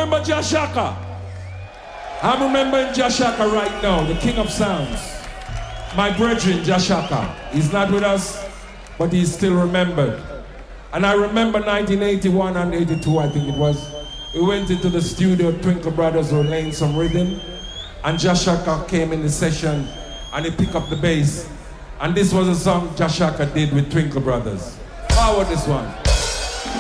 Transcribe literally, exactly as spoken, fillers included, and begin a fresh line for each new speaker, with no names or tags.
remember Jashaka? I'm remembering Jashaka right now, the king of sounds. My brethren, Jashaka. He's not with us, but he's still remembered. And I remember nineteen eighty-one and eighty-two, I think it was. We went into the studio, Twinkle Brothers were laying some rhythm, and Jashaka came in the session, and he picked up the bass. And this was a song Jashaka did with Twinkle Brothers. Forward this one.